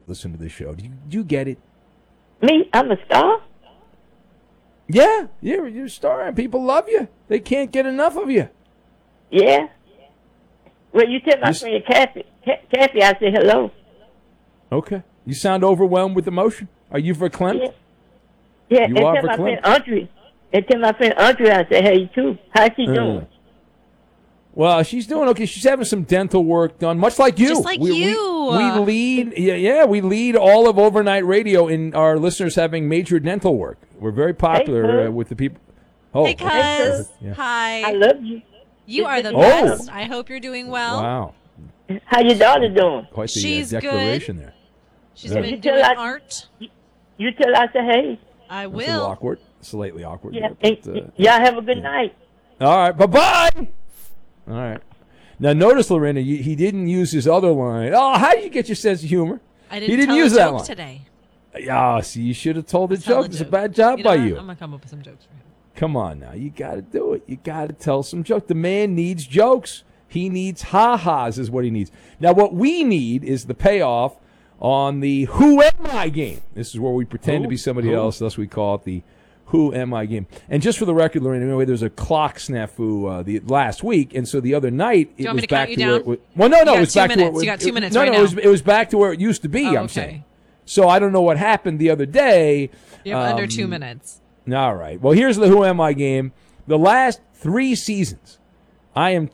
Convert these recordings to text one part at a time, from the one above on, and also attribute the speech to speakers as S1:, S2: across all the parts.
S1: listen to the show. Do you get it?
S2: Me? I'm a star?
S1: Yeah, you're a star, and people love you. They can't get enough of you.
S2: Yeah. Well, you tell my friend Kathy, I say hello.
S1: Okay. You sound overwhelmed with emotion. Are you verklempt?
S2: Yeah,
S1: You
S2: and
S1: are
S2: tell my
S1: verklempt?
S2: friend Audrey. And tell my friend Audrey I say hey, too. How's she doing?
S1: Well, she's doing okay. She's having some dental work done, much like you.
S3: Just like you.
S1: We lead, we lead all of overnight radio in our listeners having major dental work. We're very popular with the people. Oh,
S3: Hey, cuz.
S1: Yeah.
S3: Hi.
S2: I love you.
S3: You are the
S1: Oh.
S3: best. I hope you're doing well.
S1: Wow.
S2: How your daughter doing?
S1: Quite the
S3: She's
S1: declaration
S3: good.
S1: there.
S3: She's
S1: Yeah.
S3: been
S2: You tell
S3: doing
S2: her-
S3: art.
S2: You tell her I say hey.
S3: I
S1: That's a little
S3: will.
S1: awkward. Slightly awkward.
S2: Yeah.
S1: but,
S2: Y'all have a good night.
S1: All right. Bye-bye. All right. Now, notice, Lorena, he didn't use his other line. Oh, how did you get your sense of humor?
S3: I
S1: He
S3: didn't
S1: didn't
S3: tell
S1: use
S3: a
S1: that
S3: joke
S1: line.
S3: today.
S1: Yeah, see, you should have told the
S3: Tell
S1: joke. It's a bad job by
S3: know what?
S1: you.
S3: I'm going to come up with some jokes for him.
S1: Come on now. You got to do it. You got to tell some jokes. The man needs jokes. He needs ha-has is what he needs. Now, what we need is the payoff on the Who Am I game. This is where we pretend to be somebody else. Thus, we call it the Who Am I game. And just for the record, Lorraine, anyway, there's a clock snafu the last week, and so the other night it
S3: want
S1: was
S3: me to
S1: back
S3: count
S1: to
S3: you
S1: where
S3: down?
S1: it was. Well, no,
S3: You got
S1: it was
S3: 2
S1: back to where it
S3: minutes.
S1: was.
S3: You got 2 minutes
S1: no,
S3: right
S1: no,
S3: now.
S1: it was back to where it used to be.
S3: Oh,
S1: I'm
S3: okay.
S1: saying. So I don't know what happened the other day.
S3: You have under 2 minutes.
S1: All right. Well, here's the Who Am I game. The last 3 seasons, I am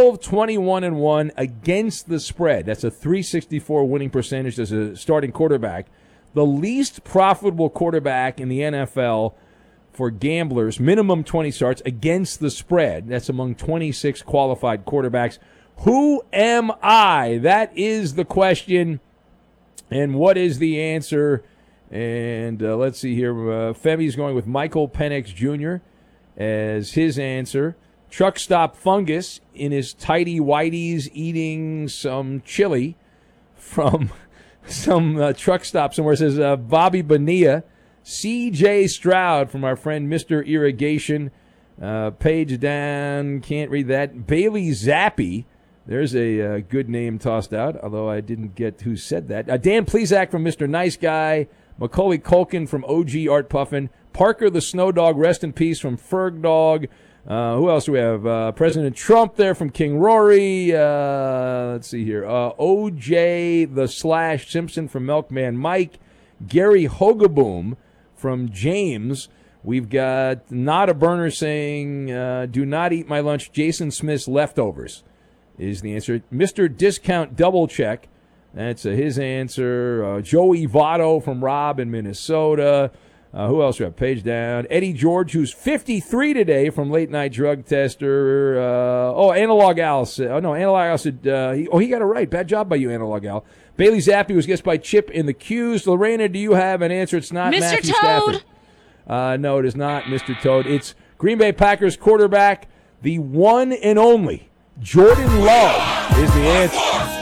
S1: 12-21-1 against the spread. That's a .364 winning percentage as a starting quarterback. The least profitable quarterback in the NFL for gamblers, minimum 20 starts against the spread. That's among 26 qualified quarterbacks. Who am I? That is the question. And what is the answer? And let's see here. Femi's going with Michael Penix Jr. as his answer. Truck stop fungus in his tighty whities eating some chili from some truck stop somewhere. It says Bobby Bonilla. C.J. Stroud from our friend Mr. Irrigation. Page down, can't read that. Bailey Zappi. There's a good name tossed out, although I didn't get who said that. Dan Plesac from Mr. Nice Guy. Macaulay Culkin from OG Art Puffin. Parker the Snow Dog, rest in peace, from Ferg Dog. Who else do we have? President Trump there from King Rory. Let's see here. OJ the / Simpson from Milkman Mike. Gary Hogaboom from James. We've got Not a Burner saying, do not eat my lunch. Jason Smith's leftovers is the answer. Mr. Discount Double Check. That's his answer. Joey Votto from Rob in Minnesota. Who else we have? Page down. Eddie George, who's 53 today from Late Night Drug Tester. Analog Al said, Analog Al said, he got it right. Bad job by you, Analog Al. Bailey Zappi was guessed by Chip in the Q's. Lorena, do you have an answer? It's not
S3: Mr.
S1: Matthew
S3: Toad.
S1: Stafford. No, it is not Mr. Toad. It's Green Bay Packers quarterback, the one and only Jordan Love is the answer.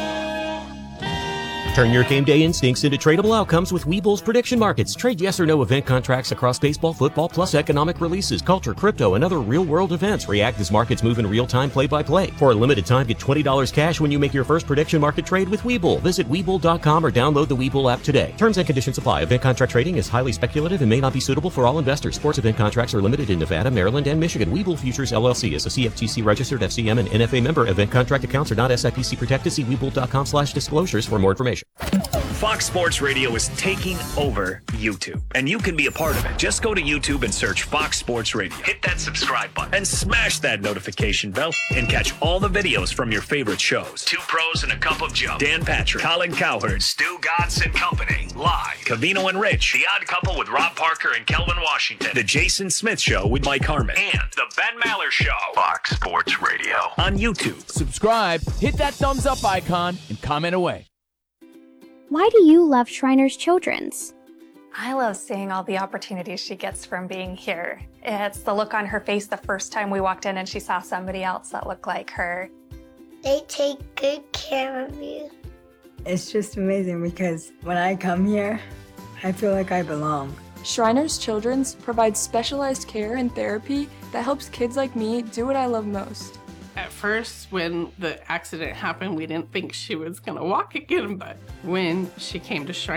S4: Turn your game day instincts into tradable outcomes with Webull's prediction markets. Trade yes or no event contracts across baseball, football, plus economic releases, culture, crypto, and other real-world events. React as markets move in real time, play-by-play. For a limited time, get $20 cash when you make your first prediction market trade with Webull. Visit Webull.com or download the Webull app today. Terms and conditions apply. Event contract trading is highly speculative and may not be suitable for all investors. Sports event contracts are limited in Nevada, Maryland, and Michigan. Webull Futures LLC is a CFTC registered FCM and NFA member. Event contract accounts are not SIPC protected. See Webull.com/disclosures for more information.
S5: Fox Sports Radio is taking over YouTube, and you can be a part of it. Just go to YouTube and search Fox Sports Radio. Hit that subscribe button and smash that notification bell and catch all the videos from your favorite shows. Two Pros and a Cup of Joe. Dan Patrick, Colin Cowherd, Stu Godson Company. Live. Cavino and Rich. The Odd Couple with Rob Parker and Kelvin Washington. The Jason Smith Show with Mike Harmon. And The Ben Maller Show. Fox Sports Radio. On YouTube.
S6: Subscribe, hit that thumbs up icon, and comment away.
S7: Why do you love Shriners Children's?
S8: I love seeing all the opportunities she gets from being here. It's the look on her face the first time we walked in and she saw somebody else that looked like her.
S9: They take good care of you.
S10: It's just amazing because when I come here, I feel like I belong.
S11: Shriners Children's provides specialized care and therapy that helps kids like me do what I love most.
S12: At first, when the accident happened, we didn't think she was going to walk again, but when she came to Shriners,